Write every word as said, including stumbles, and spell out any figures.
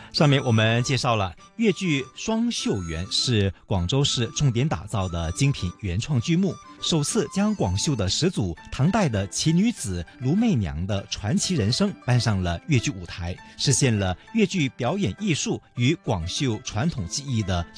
上面我们介绍了粤剧《双绣园》是广州市重点打造的精品原创剧目，首次将广绣的始祖唐代的奇女子卢媚娘的传奇人生搬上了粤剧舞台，实现了粤剧表演艺术与广绣传统技艺的